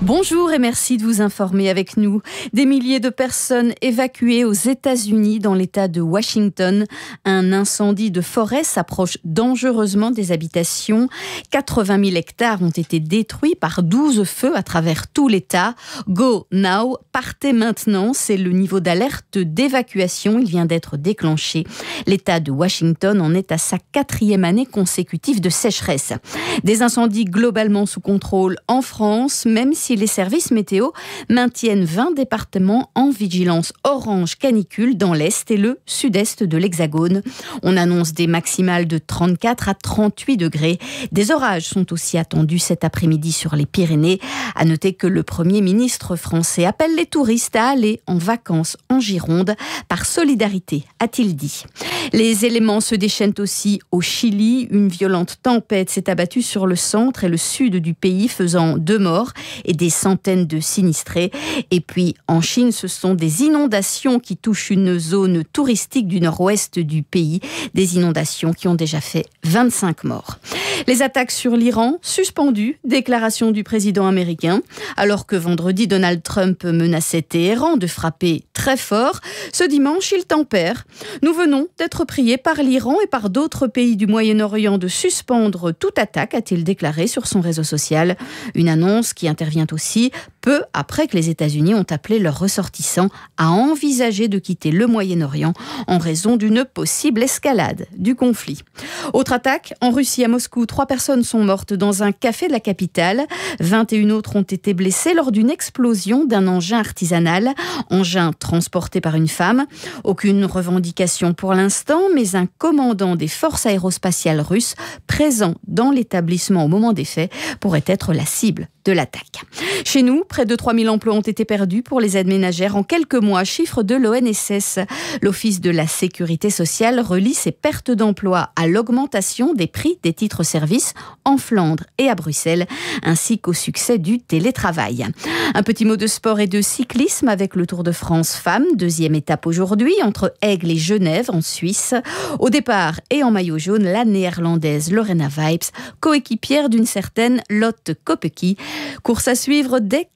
Bonjour et merci de vous informer avec nous. Des milliers de personnes évacuées aux États-Unis dans l'État de Washington. Un incendie de forêt s'approche dangereusement des habitations. 80 000 hectares ont été détruits par 12 feux à travers tout l'État. Go now, partez maintenant, c'est le niveau d'alerte d'évacuation. Il vient d'être déclenché. L'État de Washington en est à sa 4e année consécutive de sécheresse. Des incendies globalement sous contrôle en France, même si les services météo maintiennent 20 départements en vigilance orange canicule dans l'Est et le Sud-Est de l'Hexagone. On annonce des maximales de 34 à 38 degrés. Des orages sont aussi attendus cet après-midi sur les Pyrénées. À noter que le Premier ministre français appelle les touristes à aller en vacances en Gironde par solidarité, a-t-il dit. Les éléments se déchaînent aussi au Chili. Une violente tempête s'est abattue sur le centre et le sud du pays, faisant 2 morts et des centaines de sinistrés. Et puis en Chine, ce sont des inondations qui touchent une zone touristique du nord-ouest du pays. Des inondations qui ont déjà fait 25 morts. Les attaques sur l'Iran suspendues, déclaration du président américain. Alors que vendredi, Donald Trump menaçait Téhéran de frapper très fort, ce dimanche, il tempère. Nous venons d'être priés par l'Iran et par d'autres pays du Moyen-Orient de suspendre toute attaque, a-t-il déclaré sur son réseau social. Une annonce qui intervient aussi peu après que les États-Unis ont appelé leurs ressortissants à envisager de quitter le Moyen-Orient en raison d'une possible escalade du conflit. Autre attaque, en Russie, à Moscou, 3 personnes sont mortes dans un café de la capitale. 21 autres ont été blessées lors d'une explosion d'un engin artisanal, engin transporté par une femme. Aucune revendication pour l'instant, mais un commandant des forces aérospatiales russes présent dans l'établissement au moment des faits pourrait être la cible de l'attaque. Chez nous, près de 3000 emplois ont été perdus pour les aides ménagères en quelques mois, chiffre de l'ONSS. L'Office de la sécurité sociale relie ces pertes d'emplois à l'augmentation des prix des titres-services en Flandre et à Bruxelles, ainsi qu'au succès du télétravail. Un petit mot de sport et de cyclisme avec le Tour de France Femmes, 2e étape aujourd'hui entre Aigle et Genève en Suisse. Au départ et en maillot jaune, la néerlandaise Lorena Wips, coéquipière d'une certaine Lotte Kopecky. Course à suivre dès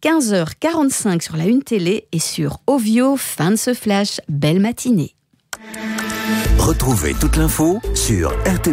15h45 sur la Une Télé et sur Ovio. Fin de ce flash, belle matinée. Retrouvez toute l'info sur RT.